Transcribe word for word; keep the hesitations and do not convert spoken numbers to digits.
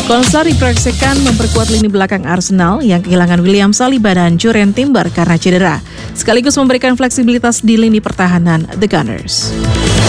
Solskjaer diproyeksikan memperkuat lini belakang Arsenal yang kehilangan William Saliba dan Jurrien Timber karena cedera, sekaligus memberikan fleksibilitas di lini pertahanan The Gunners.